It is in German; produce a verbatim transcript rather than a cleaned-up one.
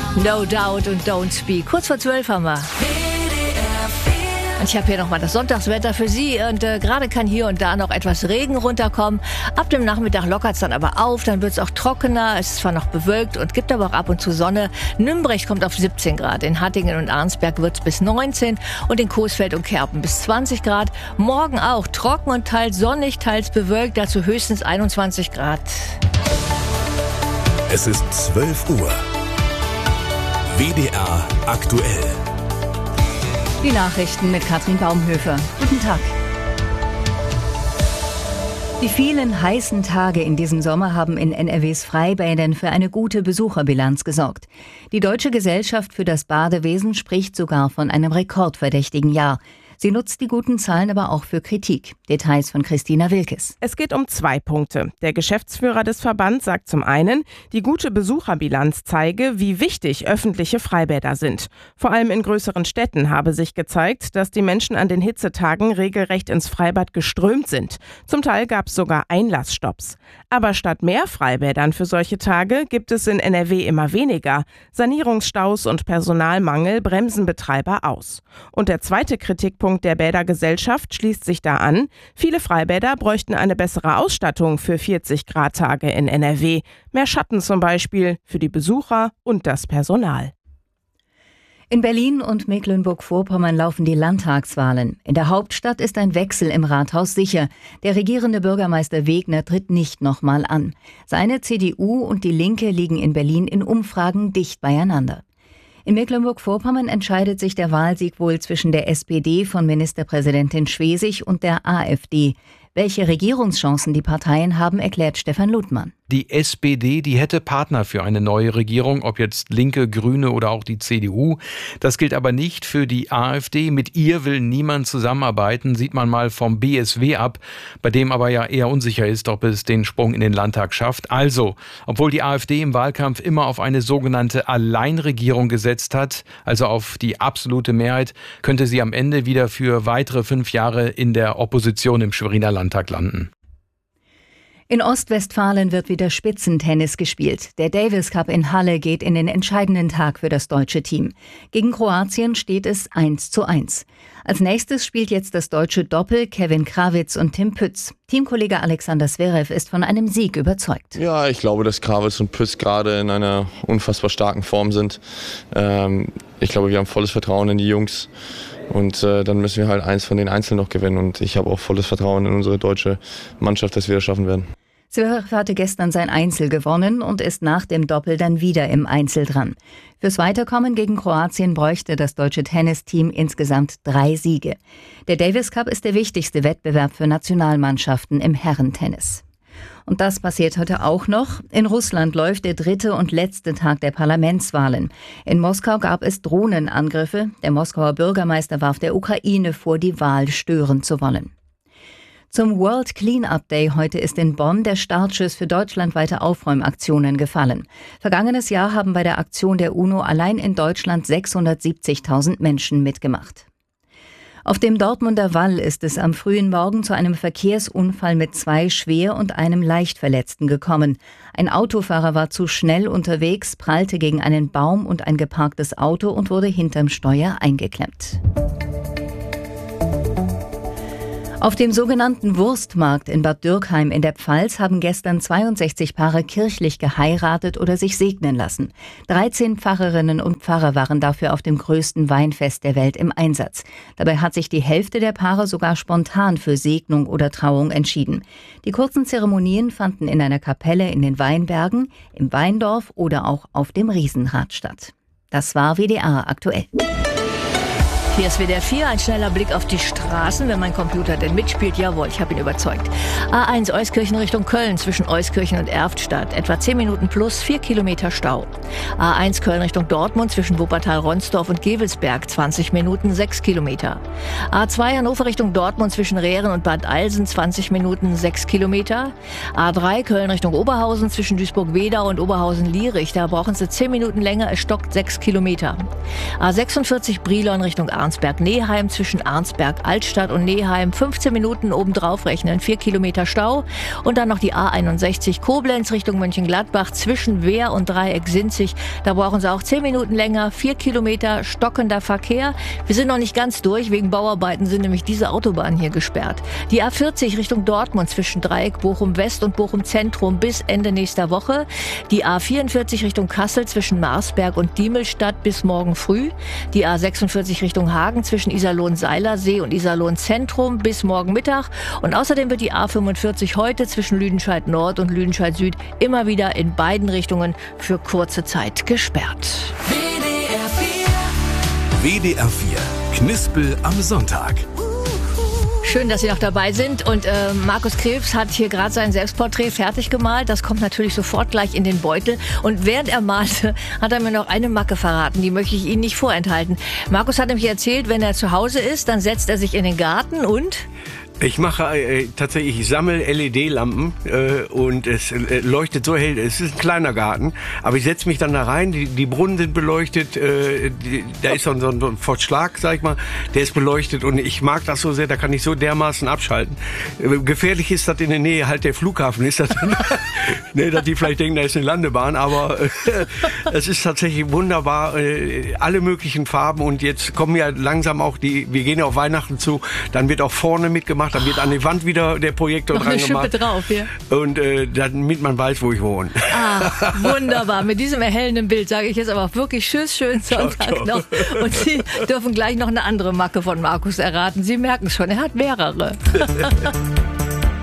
No Doubt und Don't Speak. Kurz vor zwölf haben wir. Und ich habe hier nochmal das Sonntagswetter für Sie. Und äh, gerade kann hier und da noch etwas Regen runterkommen. Ab dem Nachmittag lockert es dann aber auf. Dann wird es auch trockener. Es ist zwar noch bewölkt und gibt aber auch ab und zu Sonne. Nümbrecht kommt auf siebzehn Grad. In Hattingen und Arnsberg wird es bis neunzehn. Und in Coesfeld und Kerpen bis zwanzig Grad. Morgen auch trocken und teils sonnig, teils bewölkt. Dazu höchstens einundzwanzig Grad. Es ist zwölf Uhr. W D R aktuell. Die Nachrichten mit Katrin Baumhöfer. Guten Tag. Die vielen heißen Tage in diesem Sommer haben in N R Ws Freibädern für eine gute Besucherbilanz gesorgt. Die Deutsche Gesellschaft für das Badewesen spricht sogar von einem rekordverdächtigen Jahr. Sie nutzt die guten Zahlen aber auch für Kritik. Details von Christina Wilkes. Es geht um zwei Punkte. Der Geschäftsführer des Verbands sagt zum einen, die gute Besucherbilanz zeige, wie wichtig öffentliche Freibäder sind. Vor allem in größeren Städten habe sich gezeigt, dass die Menschen an den Hitzetagen regelrecht ins Freibad geströmt sind. Zum Teil gab es sogar Einlassstopps. Aber statt mehr Freibädern für solche Tage gibt es in N R W immer weniger. Sanierungsstaus und Personalmangel bremsen Betreiber aus. Und der zweite Kritikpunkt der Bädergesellschaft schließt sich da an. Viele Freibäder bräuchten eine bessere Ausstattung für vierzig Grad Tage in N R W. Mehr Schatten zum Beispiel für die Besucher und das Personal. In Berlin und Mecklenburg-Vorpommern laufen die Landtagswahlen. In der Hauptstadt ist ein Wechsel im Rathaus sicher. Der regierende Bürgermeister Wegner tritt nicht nochmal an. Seine C D U und die Linke liegen in Berlin in Umfragen dicht beieinander. In Mecklenburg-Vorpommern entscheidet sich der Wahlsieg wohl zwischen der S P D von Ministerpräsidentin Schwesig und der AfD. Welche Regierungschancen die Parteien haben, erklärt Stefan Ludmann. Die S P D, die hätte Partner für eine neue Regierung, ob jetzt Linke, Grüne oder auch die C D U. Das gilt aber nicht für die AfD. Mit ihr will niemand zusammenarbeiten, sieht man mal vom B S W ab, bei dem aber ja eher unsicher ist, ob es den Sprung in den Landtag schafft. Also, obwohl die AfD im Wahlkampf immer auf eine sogenannte Alleinregierung gesetzt hat, also auf die absolute Mehrheit, könnte sie am Ende wieder für weitere fünf Jahre in der Opposition im Schweriner Landtag landen. In Ostwestfalen wird wieder Spitzentennis gespielt. Der Davis Cup in Halle geht in den entscheidenden Tag für das deutsche Team. Gegen Kroatien steht es eins zu eins. Als nächstes spielt jetzt das deutsche Doppel Kevin Krawitz und Tim Pütz. Teamkollege Alexander Zverev ist von einem Sieg überzeugt. Ja, ich glaube, dass Krawitz und Pütz gerade in einer unfassbar starken Form sind. Ähm, ich glaube, wir haben volles Vertrauen in die Jungs. Und äh, dann müssen wir halt eins von den Einzelnen noch gewinnen. Und ich habe auch volles Vertrauen in unsere deutsche Mannschaft, dass wir das schaffen werden. Zverev hatte gestern sein Einzel gewonnen und ist nach dem Doppel dann wieder im Einzel dran. Fürs Weiterkommen gegen Kroatien bräuchte das deutsche Tennisteam insgesamt drei Siege. Der Davis Cup ist der wichtigste Wettbewerb für Nationalmannschaften im Herrentennis. Und das passiert heute auch noch. In Russland läuft der dritte und letzte Tag der Parlamentswahlen. In Moskau gab es Drohnenangriffe. Der Moskauer Bürgermeister warf der Ukraine vor, die Wahl stören zu wollen. Zum World Clean-Up Day heute ist in Bonn der Startschuss für deutschlandweite Aufräumaktionen gefallen. Vergangenes Jahr haben bei der Aktion der UNO allein in Deutschland sechshundertsiebzigtausend Menschen mitgemacht. Auf dem Dortmunder Wall ist es am frühen Morgen zu einem Verkehrsunfall mit zwei schwer und einem leicht Verletzten gekommen. Ein Autofahrer war zu schnell unterwegs, prallte gegen einen Baum und ein geparktes Auto und wurde hinterm Steuer eingeklemmt. Auf dem sogenannten Wurstmarkt in Bad Dürkheim in der Pfalz haben gestern zweiundsechzig Paare kirchlich geheiratet oder sich segnen lassen. dreizehn Pfarrerinnen und Pfarrer waren dafür auf dem größten Weinfest der Welt im Einsatz. Dabei hat sich die Hälfte der Paare sogar spontan für Segnung oder Trauung entschieden. Die kurzen Zeremonien fanden in einer Kapelle in den Weinbergen, im Weindorf oder auch auf dem Riesenrad statt. Das war W D R aktuell. Hier ist W D R vier, ein schneller Blick auf die Straßen, wenn mein Computer denn mitspielt. Jawohl, ich habe ihn überzeugt. A eins Euskirchen Richtung Köln zwischen Euskirchen und Erftstadt. Etwa zehn Minuten plus, vier Kilometer Stau. A eins Köln Richtung Dortmund zwischen Wuppertal-Ronsdorf und Gevelsberg. zwanzig Minuten, sechs Kilometer. A zwei Hannover Richtung Dortmund zwischen Rehren und Bad Alsen. zwanzig Minuten, sechs Kilometer. A drei Köln Richtung Oberhausen zwischen Duisburg-Wedau und Oberhausen-Lierich. Da brauchen Sie zehn Minuten länger, es stockt sechs Kilometer. A sechsundvierzig Brilon Richtung Arnsberg Arnsberg-Neheim, zwischen Arnsberg-Altstadt und Neheim fünfzehn Minuten obendrauf rechnen, vier Kilometer Stau. Und dann noch die A einundsechzig Koblenz Richtung Mönchengladbach zwischen Wehr und Dreieck-Sinzig. Da brauchen Sie auch zehn Minuten länger, vier Kilometer stockender Verkehr. Wir sind noch nicht ganz durch, wegen Bauarbeiten sind nämlich diese Autobahnen hier gesperrt. Die A vierzig Richtung Dortmund zwischen Dreieck Bochum West und Bochum Zentrum bis Ende nächster Woche. Die A vierundvierzig Richtung Kassel zwischen Marsberg und Diemelstadt bis morgen früh. Die A sechsundvierzig Richtung Hagen zwischen Iserlohn-Seilersee und Iserlohn-Zentrum bis morgen Mittag. Und außerdem wird die A fünfundvierzig heute zwischen Lüdenscheid Nord und Lüdenscheid Süd immer wieder in beiden Richtungen für kurze Zeit gesperrt. W D R vier Knispel am Sonntag. Schön, dass Sie noch dabei sind. Und äh, Markus Krebs hat hier gerade sein Selbstporträt fertig gemalt. Das kommt natürlich sofort gleich in den Beutel. Und während er malte, hat er mir noch eine Macke verraten. Die möchte ich Ihnen nicht vorenthalten. Markus hat nämlich erzählt, wenn er zu Hause ist, dann setzt er sich in den Garten und... Ich mache äh, tatsächlich, ich sammle L E D-Lampen äh, und es äh, leuchtet so hell. Es ist ein kleiner Garten, aber ich setze mich dann da rein, die, die Brunnen sind beleuchtet, äh, die, da ist so ein, so ein Verschlag, sag ich mal, der ist beleuchtet und ich mag das so sehr, da kann ich so dermaßen abschalten. Äh, gefährlich ist das in der Nähe, halt der Flughafen ist das, ne, dass die vielleicht denken, da ist eine Landebahn, aber äh, es ist tatsächlich wunderbar, äh, alle möglichen Farben und jetzt kommen ja langsam auch die, wir gehen ja auf Weihnachten zu, dann wird auch vorne mitgemacht, dann wird an die Wand wieder der Projektor noch dran eine gemacht. Schippe drauf, ja. Und äh, damit man weiß, wo ich wohne. Ah, wunderbar. Mit diesem erhellenden Bild sage ich jetzt aber auch wirklich tschüss, schönen Sonntag ciao, ciao. noch. Und Sie dürfen gleich noch eine andere Macke von Markus erraten. Sie merken es schon, er hat mehrere.